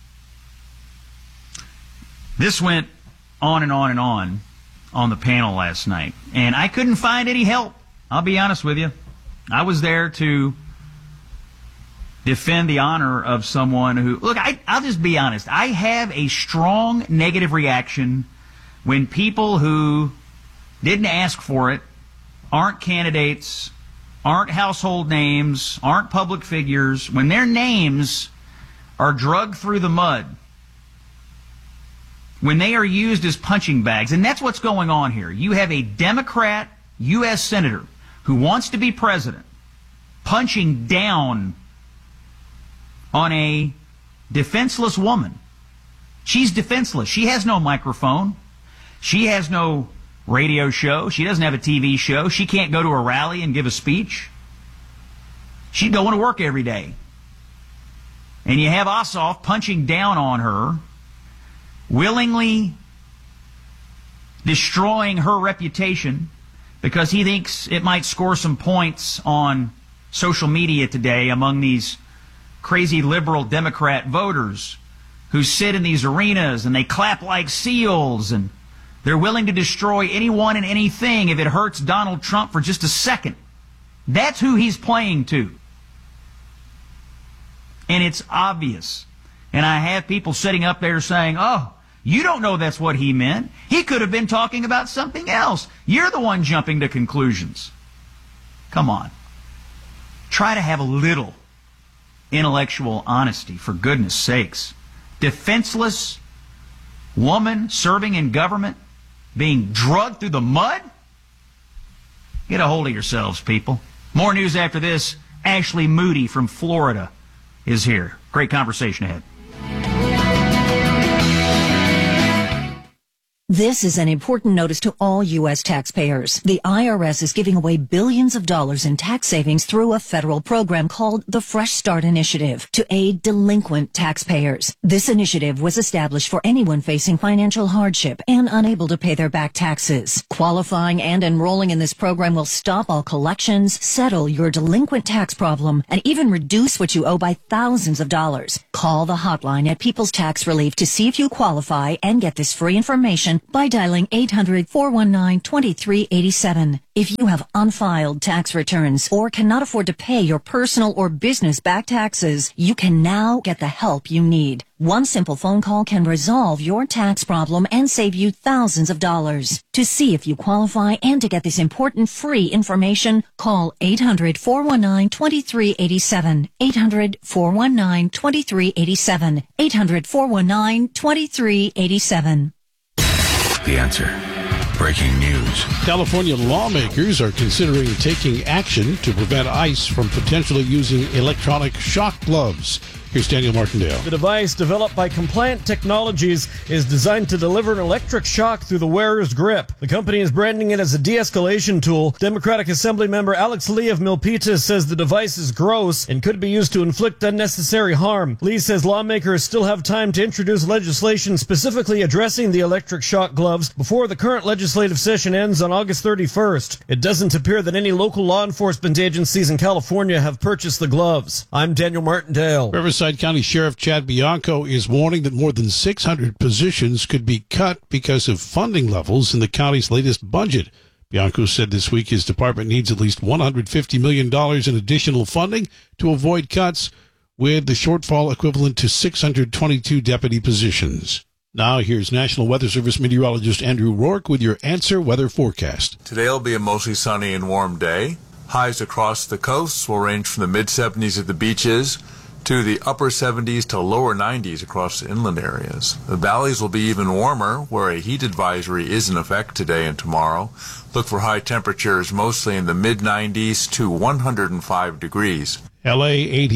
This went on and on and on the panel last night, and I couldn't find any help. I'll be honest with you. I was there to defend the honor of someone who, look, I'll just be honest. I have a strong negative reaction when people who didn't ask for it, aren't candidates, aren't household names, aren't public figures, when their names are dragged through the mud, when they are used as punching bags. And that's what's going on here. You have a Democrat U.S. senator who wants to be president punching down on a defenseless woman. She's defenseless. She has no microphone. She has no radio show. She doesn't have a TV show. She can't go to a rally and give a speech. She's going to work every day. And you have Ossoff punching down on her, willingly destroying her reputation because he thinks it might score some points on social media today among these crazy liberal Democrat voters who sit in these arenas and they clap like seals and they're willing to destroy anyone and anything if it hurts Donald Trump for just a second. That's who he's playing to. And it's obvious. And I have people sitting up there saying, oh, you don't know that's what he meant. He could have been talking about something else. You're the one jumping to conclusions. Come on. Try to have a little intellectual honesty, for goodness sakes. Defenseless woman serving in government, being drugged through the mud? Get a hold of yourselves, people. More news after this. Ashley Moody from Florida is here. Great conversation ahead. This is an important notice to all U.S. taxpayers. The IRS is giving away billions of dollars in tax savings through a federal program called the Fresh Start Initiative to aid delinquent taxpayers. This initiative was established for anyone facing financial hardship and unable to pay their back taxes. Qualifying and enrolling in this program will stop all collections, settle your delinquent tax problem, and even reduce what you owe by thousands of dollars. Call the hotline at People's Tax Relief to see if you qualify and get this free information by dialing 800-419-2387. If you have unfiled tax returns or cannot afford to pay your personal or business back taxes, you can now get the help you need. One simple phone call can resolve your tax problem and save you thousands of dollars. To see if you qualify and to get this important free information, call 800-419-2387. 800-419-2387. 800-419-2387. The Answer. Breaking news. California lawmakers are considering taking action to prevent ICE from potentially using electronic shock gloves. Here's Daniel Martindale. The device, developed by Compliant Technologies, is designed to deliver an electric shock through the wearer's grip. The company is branding it as a de-escalation tool. Democratic Assembly member Alex Lee of Milpitas says the device is gross and could be used to inflict unnecessary harm. Lee says lawmakers still have time to introduce legislation specifically addressing the electric shock gloves before the current legislative session ends on August 31st. It doesn't appear that any local law enforcement agencies in California have purchased the gloves. I'm Daniel Martindale. Riverside County Sheriff Chad Bianco is warning that more than 600 positions could be cut because of funding levels in the county's latest budget. Bianco said this week his department needs at least $150 million in additional funding to avoid cuts, with the shortfall equivalent to 622 deputy positions. Now here's National Weather Service meteorologist Andrew Rourke with your Answer Weather Forecast. Today will be a mostly sunny and warm day. Highs across the coasts will range from the mid-70s at the beaches to the upper 70s to lower 90s across the inland areas. The valleys will be even warmer, where a heat advisory is in effect today and tomorrow. Look for high temperatures mostly in the mid-90s to 105 degrees. LA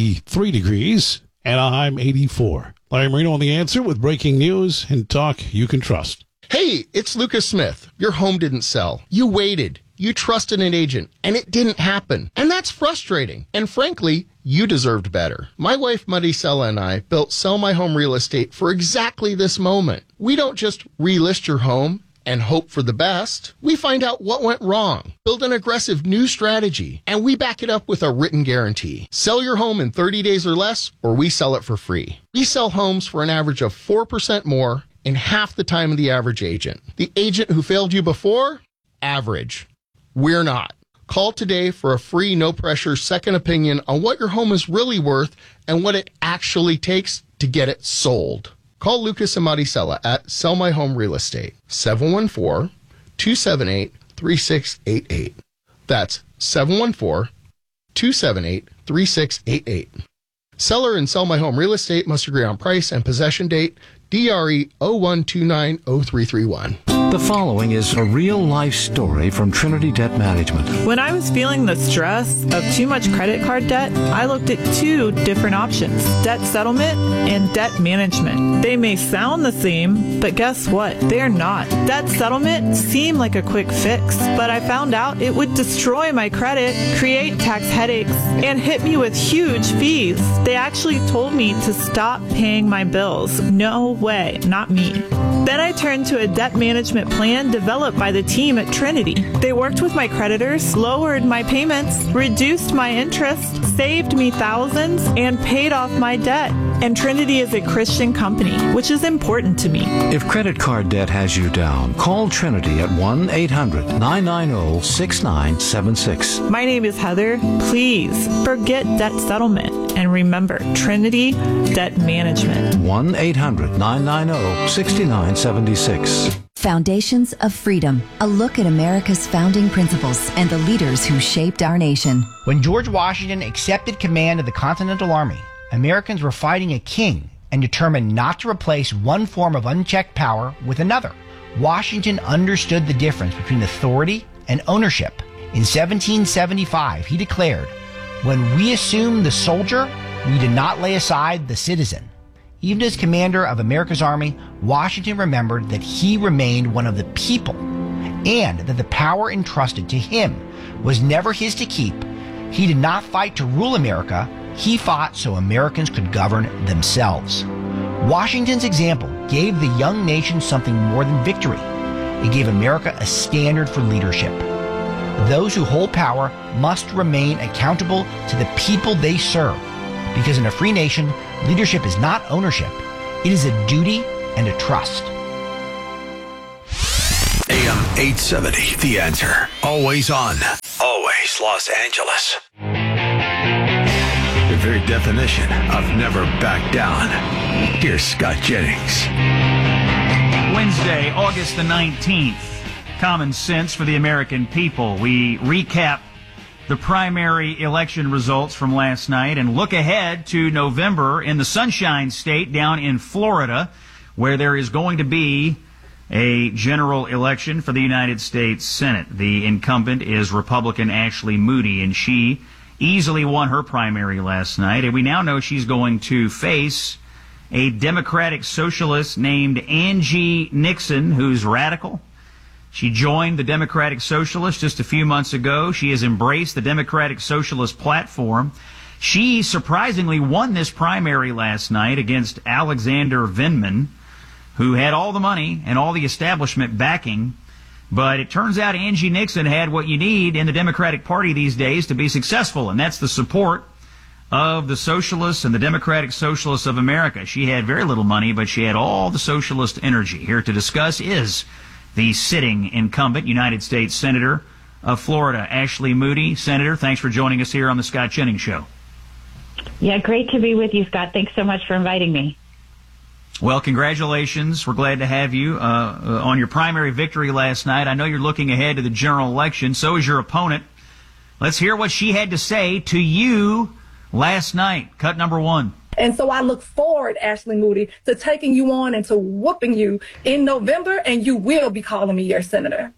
83 degrees, Anaheim 84. Larry Marino on The Answer with breaking news and talk you can trust. Hey, it's Lucas Smith. Your home didn't sell. You waited. You trusted an agent, and it didn't happen. And that's frustrating. And frankly, you deserved better. My wife, Maricela, and I built Sell My Home Real Estate for exactly this moment. We don't just relist your home and hope for the best. We find out what went wrong, build an aggressive new strategy, and we back it up with a written guarantee. Sell your home in 30 days or less, or we sell it for free. We sell homes for an average of 4% more in half the time of the average agent. The agent who failed you before? Average. We're not. Call today for a free, no-pressure second opinion on what your home is really worth and what it actually takes to get it sold. Call Lucas and Maricela at Sell My Home Real Estate, 714-278-3688. That's 714-278-3688. Seller and Sell My Home Real Estate must agree on price and possession date. DRE 01290331. The following is a real-life story from Trinity Debt Management. When I was feeling the stress of too much credit card debt, I looked at two different options: debt settlement and debt management. They may sound the same, but guess what? They're not. Debt settlement seemed like a quick fix, but I found out it would destroy my credit, create tax headaches, and hit me with huge fees. They actually told me to stop paying my bills. No way, not me. Then I turned to a debt management plan developed by the team at Trinity. They worked with my creditors, lowered my payments, reduced my interest, saved me thousands, and paid off my debt. And Trinity is a Christian company, which is important to me. If credit card debt has you down, call Trinity at 1-800-990-6976. My name is Heather. Please forget debt settlement and remember Trinity Debt Management. 1-800-990-6976. Foundations of Freedom, a look at America's founding principles and the leaders who shaped our nation. When George Washington accepted command of the Continental Army, Americans were fighting a king and determined not to replace one form of unchecked power with another. Washington understood the difference between authority and ownership. In 1775, he declared, "When we assume the soldier, we did not lay aside the citizen." Even as commander of America's army, Washington remembered that he remained one of the people and that the power entrusted to him was never his to keep. He did not fight to rule America. He fought so Americans could govern themselves. Washington's example gave the young nation something more than victory. It gave America a standard for leadership. Those who hold power must remain accountable to the people they serve, because in a free nation, leadership is not ownership. It is a duty and a trust. AM 870, The Answer. Always on. Always Los Angeles. The very definition of never back down. Here's Scott Jennings. Wednesday, August the 19th. Common sense for the American people. We recap the primary election results from last night and look ahead to November in the Sunshine State down in Florida, where there is going to be a general election for the United States Senate. The incumbent is Republican Ashley Moody, and she easily won her primary last night. And we now know she's going to face a Democratic socialist named Angie Nixon, who's radical. She joined the Democratic Socialists just a few months ago. She has embraced the Democratic Socialist platform. She surprisingly won this primary last night against Alexander Vindman, who had all the money and all the establishment backing. But it turns out Angie Nixon had what you need in the Democratic Party these days to be successful, and that's the support of the Socialists and the Democratic Socialists of America. She had very little money, but she had all the socialist energy. Here to discuss is the sitting incumbent United States Senator of Florida, Ashley Moody. Senator, thanks for joining us here on the Scott Jennings Show. Yeah, great to be with you, Scott. Thanks so much for inviting me. Well, congratulations. We're glad to have you on your primary victory last night. I know you're looking ahead to the general election. So is your opponent. Let's hear what she had to say to you last night. Cut number one. And so I look forward, Ashley Moody, to taking you on and to whooping you in November, and you will be calling me your senator.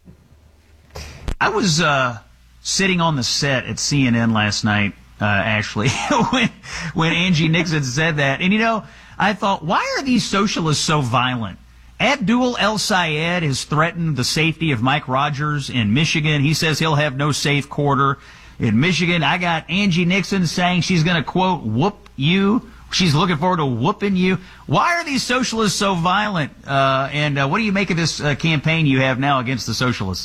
I was sitting on the set at CNN last night, Ashley, when Angie Nixon said that. And, you know, I thought, why are these socialists so violent? Abdul El-Sayed has threatened the safety of Mike Rogers in Michigan. He says he'll have no safe quarter in Michigan. I got Angie Nixon saying she's going to, quote, whoop you. She's looking forward to whooping you. Why are these socialists so violent? And what do you make of this campaign you have now against the socialists?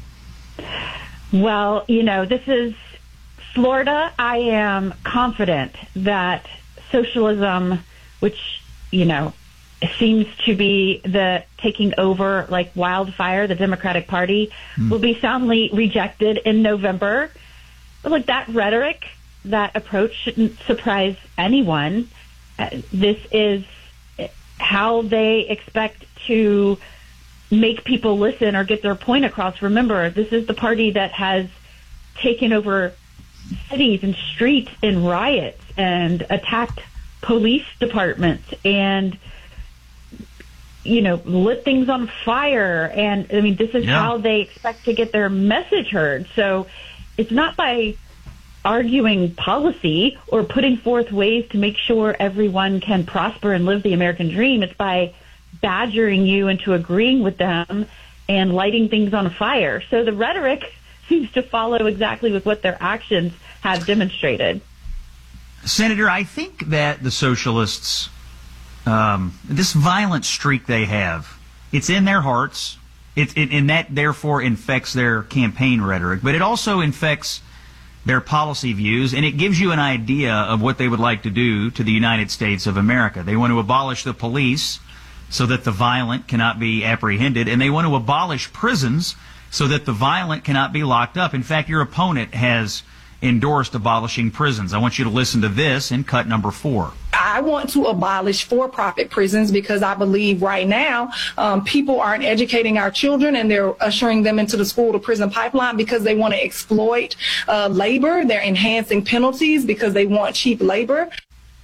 Well, you know, this is Florida. I am confident that socialism, which, you know, seems to be the taking over like wildfire, the Democratic Party, will be soundly rejected in November. But like that rhetoric, that approach shouldn't surprise anyone. This is how they expect to make people listen or get their point across. Remember, this is the party that has taken over cities and streets in riots and attacked police departments and, you know, lit things on fire. And, I mean, this is how they expect to get their message heard. So it's not by arguing policy or putting forth ways to make sure everyone can prosper and live the American dream. It's by badgering you into agreeing with them and lighting things on fire. So the rhetoric seems to follow exactly with what their actions have demonstrated. Senator, I think that the socialists, this violent streak they have, it's in their hearts, and that therefore infects their campaign rhetoric, but it also infects their policy views, and it gives you an idea of what they would like to do to the United States of America. They want to abolish the police so that the violent cannot be apprehended, and they want to abolish prisons so that the violent cannot be locked up. In fact, your opponent has endorsed abolishing prisons. I want you to listen to this in cut number 4. I want to abolish for-profit prisons because I believe right now people aren't educating our children and they're ushering them into the school-to-prison pipeline because they want to exploit labor. They're enhancing penalties because they want cheap labor.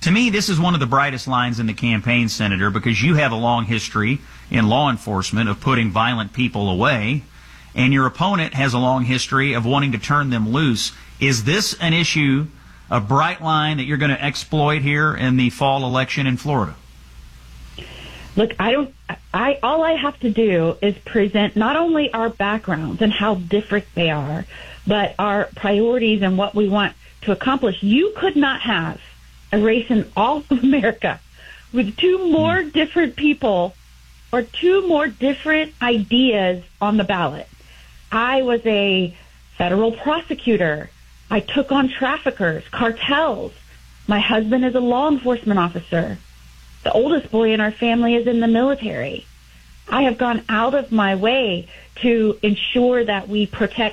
To me, this is one of the brightest lines in the campaign, Senator, because you have a long history in law enforcement of putting violent people away, and your opponent has a long history of wanting to turn them loose. Is this an issue, a bright line that you're going to exploit here in the fall election in Florida? Look, all I have to do is present not only our backgrounds and how different they are, but our priorities and what we want to accomplish. You could not have a race in all of America with two more different people or two more different ideas on the ballot. I was a federal prosecutor. I took on traffickers, cartels. My husband is a law enforcement officer. The oldest boy in our family is in the military. I have gone out of my way to ensure that we protect